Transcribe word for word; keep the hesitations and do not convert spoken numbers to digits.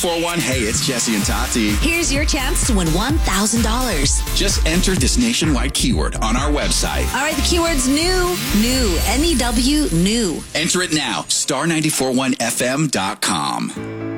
four one, hey, it's Jesse and Tati. Here's your chance to win one thousand dollars. Just enter this nationwide keyword on our website. All right, the keyword's new. New. N E W, new. Enter it now. star nine four one F M dot com.